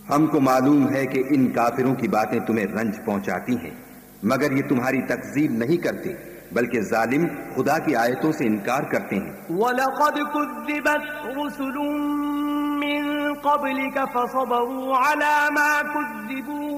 हमको मालूम है कि इन काफिरों की बातें तुम्हें रंज पहुंचाती हैं, मगर ये तुम्हारी तकजीब नहीं करते, बल्कि जालिम खुदा की आयतों से इनकार करते हैं। वलक़द कुज़्ज़िबत रुसुलुम मिन क़ब्लिक फ़सबरू अला मा कुज़्ज़िबू